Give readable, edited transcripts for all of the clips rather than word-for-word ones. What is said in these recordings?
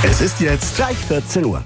Es ist jetzt gleich 14 Uhr.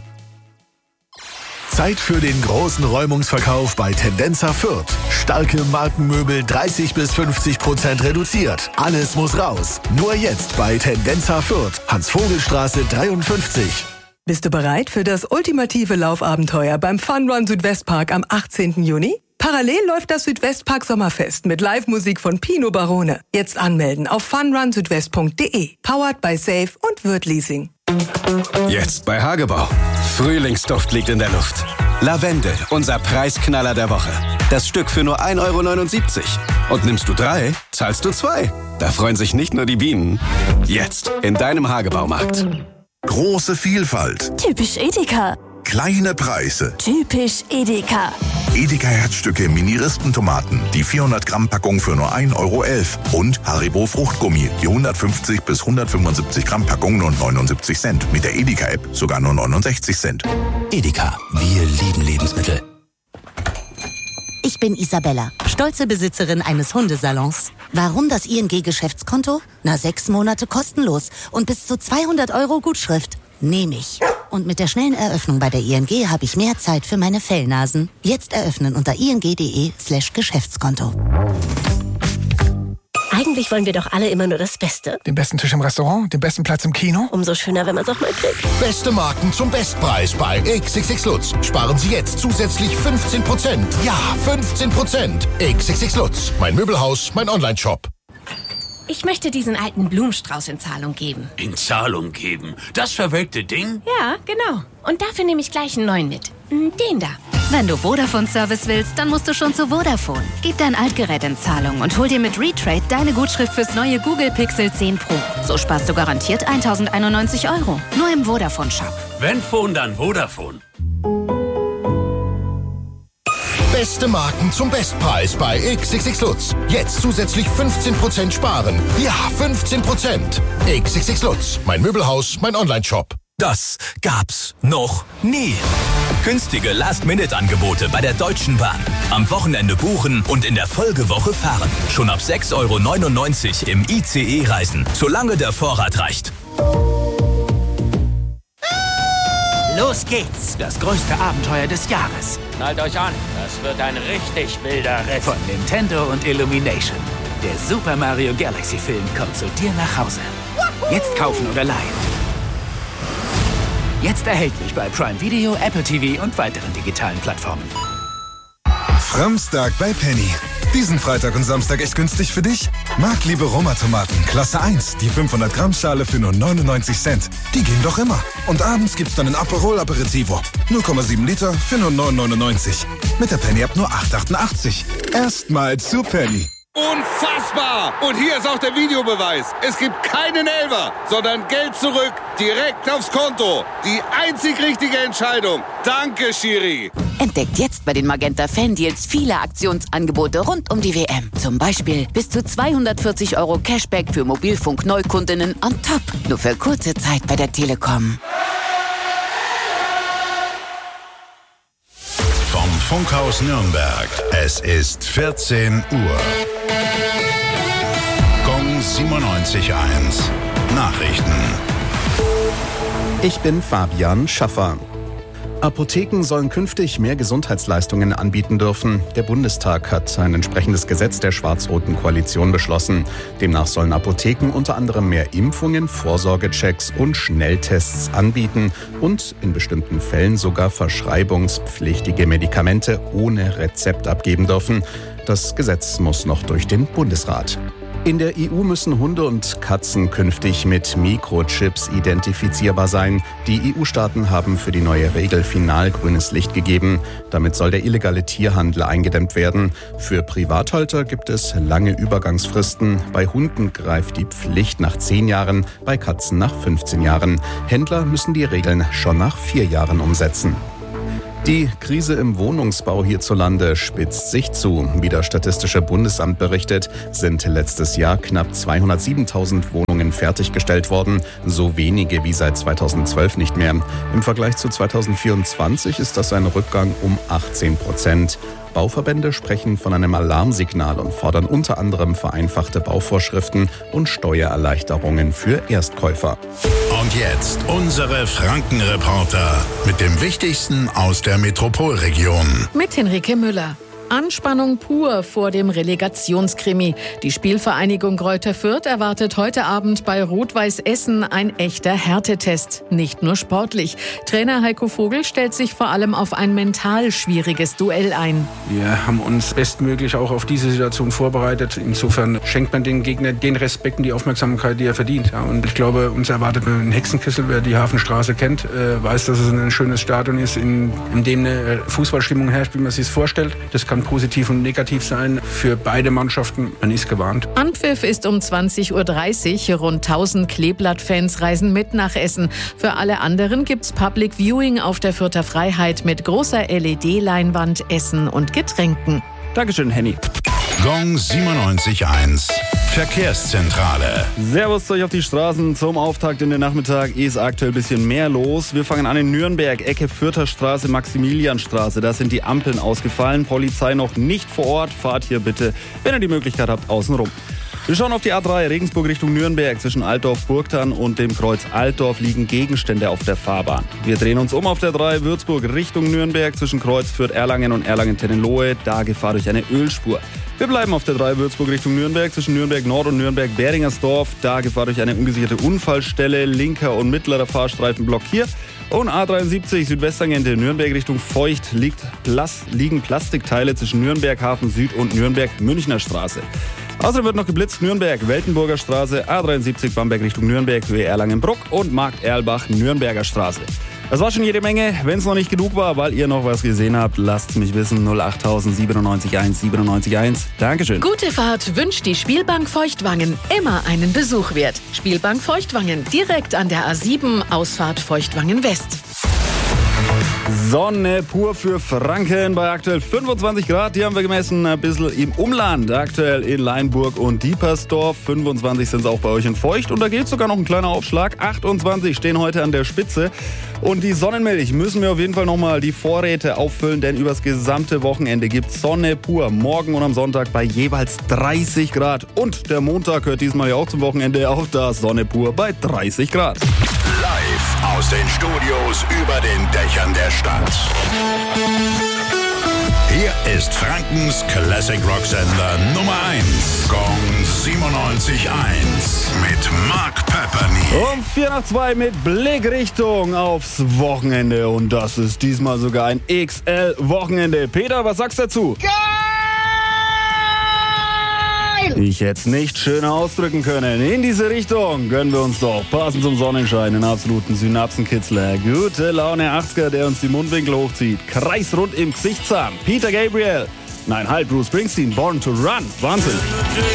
Zeit für den großen Räumungsverkauf bei Tendenza Fürth. Starke Markenmöbel 30-50% reduziert. Alles muss raus. Nur jetzt bei Tendenza Fürth. Hans-Vogel-Straße 53. Bist du bereit für das ultimative Laufabenteuer beim Fun Run Südwestpark am 18. Juni? Parallel läuft das Südwestpark Sommerfest mit Live-Musik von Pino Barone. Jetzt anmelden auf funrunsüdwest.de. Powered by Safe und Würth Leasing. Jetzt bei Hagebau. Frühlingsduft liegt in der Luft. Lavendel, unser Preisknaller der Woche. Das Stück für nur 1,79 €. Und nimmst du 3, zahlst du 2. Da freuen sich nicht nur die Bienen. Jetzt in deinem Hagebaumarkt. Große Vielfalt. Typisch Edeka. Kleine Preise. Typisch Edeka. Edeka Herzstücke Mini-Rispentomaten. Die 400-Gramm-Packung für nur 1,11 €. Und Haribo Fruchtgummi. Die 150 bis 175 Gramm Packung nur 79 Cent. Mit der Edeka-App sogar nur 69 Cent. Edeka. Wir lieben Lebensmittel. Ich bin Isabella, stolze Besitzerin eines Hundesalons. Warum das ING-Geschäftskonto? 6 Monate kostenlos und bis zu 200 € Gutschrift. Nehme ich. Und mit der schnellen Eröffnung bei der ING habe ich mehr Zeit für meine Fellnasen. Jetzt eröffnen unter ing.de/Geschäftskonto. Eigentlich wollen wir doch alle immer nur das Beste. Den besten Tisch im Restaurant, den besten Platz im Kino. Umso schöner, wenn man es auch mal kriegt. Beste Marken zum Bestpreis bei XXX Lutz. Sparen Sie jetzt zusätzlich 15%. Ja, 15%. XXX Lutz. Mein Möbelhaus, mein Online-Shop. Ich möchte diesen alten Blumenstrauß in Zahlung geben. In Zahlung geben? Das verwelkte Ding? Ja, genau. Und dafür nehme ich gleich einen neuen mit. Den da. Wenn du Vodafone-Service willst, dann musst du schon zu Vodafone. Gib dein Altgerät in Zahlung und hol dir mit Retrade deine Gutschrift fürs neue Google Pixel 10 Pro. So sparst du garantiert 1.091 €. Nur im Vodafone-Shop. Wenn Phone, dann Vodafone. Beste Marken zum Bestpreis bei XXX Lutz. Jetzt zusätzlich 15% sparen. Ja, 15%. XXX Lutz. Mein Möbelhaus, mein Online-Shop. Das gab's noch nie. Günstige Last-Minute-Angebote bei der Deutschen Bahn. Am Wochenende buchen und in der Folgewoche fahren. Schon ab 6,99 € im ICE reisen, solange der Vorrat reicht. Los geht's! Das größte Abenteuer des Jahres. Schnallt euch an, das wird ein richtig wilder Ritt. Von Nintendo und Illumination. Der Super Mario Galaxy Film kommt zu dir nach Hause. Jetzt kaufen oder leihen. Jetzt erhältlich bei Prime Video, Apple TV und weiteren digitalen Plattformen. Framstag bei Penny. Diesen Freitag und Samstag echt günstig für dich? Marktliebe Roma-Tomaten, Klasse 1, die 500-Gramm-Schale für nur 99 Cent. Die gehen doch immer. Und abends gibt's dann ein Aperol Aperitivo. 0,7 Liter für nur 9,99. Mit der Penny-App nur 8,88. Erstmal zu Penny. Unfassbar! Und hier ist auch der Videobeweis. Es gibt keinen Elfer, sondern Geld zurück, direkt aufs Konto. Die einzig richtige Entscheidung. Danke, Schiri. Entdeckt jetzt bei den Magenta Fan-Deals viele Aktionsangebote rund um die WM. Zum Beispiel bis zu 240 € Cashback für Mobilfunk-Neukundinnen on top. Nur für kurze Zeit bei der Telekom. Vom Funkhaus Nürnberg. Es ist 14 Uhr. Gong 97.1. Nachrichten. Ich bin Fabian Schaffer. Apotheken sollen künftig mehr Gesundheitsleistungen anbieten dürfen. Der Bundestag hat ein entsprechendes Gesetz der schwarz-roten Koalition beschlossen. Demnach sollen Apotheken unter anderem mehr Impfungen, Vorsorgechecks und Schnelltests anbieten und in bestimmten Fällen sogar verschreibungspflichtige Medikamente ohne Rezept abgeben dürfen. Das Gesetz muss noch durch den Bundesrat. In der EU müssen Hunde und Katzen künftig mit Mikrochips identifizierbar sein. Die EU-Staaten haben für die neue Regel final grünes Licht gegeben. Damit soll der illegale Tierhandel eingedämmt werden. Für Privathalter gibt es lange Übergangsfristen. Bei Hunden greift die Pflicht nach 10 Jahren, bei Katzen nach 15 Jahren. Händler müssen die Regeln schon nach 4 Jahren umsetzen. Die Krise im Wohnungsbau hierzulande spitzt sich zu. Wie das Statistische Bundesamt berichtet, sind letztes Jahr knapp 207.000 Wohnungen fertiggestellt worden. So wenige wie seit 2012 nicht mehr. Im Vergleich zu 2024 ist das ein Rückgang um 18%. Bauverbände sprechen von einem Alarmsignal und fordern unter anderem vereinfachte Bauvorschriften und Steuererleichterungen für Erstkäufer. Und jetzt unsere Frankenreporter mit dem Wichtigsten aus der Metropolregion. Mit Henrike Müller. Anspannung pur vor dem Relegationskrimi. Die Spielvereinigung Greuther Fürth erwartet heute Abend bei Rot-Weiß Essen ein echter Härtetest. Nicht nur sportlich. Trainer Heiko Vogel stellt sich vor allem auf ein mental schwieriges Duell ein. Wir haben uns bestmöglich auch auf diese Situation vorbereitet. Insofern schenkt man dem Gegner den Respekt und die Aufmerksamkeit, die er verdient. Ja, und ich glaube, uns erwartet ein Hexenkessel. Wer die Hafenstraße kennt, weiß, dass es ein schönes Stadion ist, in dem eine Fußballstimmung herrscht, wie man sich es vorstellt. Das kann positiv und negativ sein für beide Mannschaften. Man ist gewarnt. Anpfiff ist um 20.30 Uhr. Rund 1000 Kleeblatt-Fans reisen mit nach Essen. Für alle anderen gibt's Public Viewing auf der Fürther Freiheit mit großer LED-Leinwand, Essen und Getränken. Dankeschön, Henny. Gong 97.1 Verkehrszentrale. Servus euch auf die Straßen. Zum Auftakt in den Nachmittag ist aktuell ein bisschen mehr los. Wir fangen an in Nürnberg, Ecke Fürther Straße, Maximilianstraße. Da sind die Ampeln ausgefallen. Polizei noch nicht vor Ort. Fahrt hier bitte, wenn ihr die Möglichkeit habt, außenrum. Wir schauen auf die A3 Regensburg Richtung Nürnberg. Zwischen Altdorf-Burgthann und dem Kreuz Altdorf liegen Gegenstände auf der Fahrbahn. Wir drehen uns um auf der 3 Würzburg Richtung Nürnberg. Zwischen Kreuz Fürth-Erlangen und Erlangen-Tennenlohe. Da Gefahr durch eine Ölspur. Wir bleiben auf der 3 Würzburg Richtung Nürnberg. Zwischen Nürnberg Nord und Nürnberg Beringersdorf. Da Gefahr durch eine ungesicherte Unfallstelle. Linker und mittlerer Fahrstreifen blockiert. Und A73 Südwesttangente Nürnberg Richtung Feucht liegen Plastikteile zwischen Nürnberg Hafen Süd und Nürnberg Münchner Straße. Außerdem wird noch geblitzt Nürnberg, Weltenburger Straße, A73 Bamberg Richtung Nürnberg, Höhe Erlangenbruck und Markt Erlbach, Nürnberger Straße. Das war schon jede Menge. Wenn es noch nicht genug war, weil ihr noch was gesehen habt, lasst es mich wissen. 08000 97.1 97.1. Dankeschön. Gute Fahrt wünscht die Spielbank Feuchtwangen. Immer einen Besuch wert. Spielbank Feuchtwangen, direkt an der A7, Ausfahrt Feuchtwangen West. Sonne pur für Franken bei aktuell 25 Grad. Die haben wir gemessen ein bisschen im Umland. Aktuell in Leinburg und Diepersdorf. 25 sind es auch bei euch in Feucht. Und da geht sogar noch ein kleiner Aufschlag. 28 stehen heute an der Spitze. Und die Sonnenmilch müssen wir auf jeden Fall nochmal die Vorräte auffüllen, denn übers gesamte Wochenende gibt es Sonne pur. Morgen und am Sonntag bei jeweils 30 Grad. Und der Montag gehört diesmal ja auch zum Wochenende. Auch da Sonne pur bei 30 Grad. Live aus den Studios über den Dächern der Stadt. Hier ist Frankens Classic Rock Sender Nummer 1. Gong 97.1 mit Mark Pepperny. Um 1:04 mit Blickrichtung aufs Wochenende. Und das ist diesmal sogar ein XL-Wochenende. Peter, was sagst du dazu? Geil! Ich hätte es nicht schöner ausdrücken können. In diese Richtung gönnen wir uns doch passend zum Sonnenschein einen absoluten Synapsenkitzler. Gute Laune 80er, der uns die Mundwinkel hochzieht. Kreisrund im Gesichtszahn. Peter Gabriel. Nein, halt, Bruce Springsteen. Born to Run. Wahnsinn.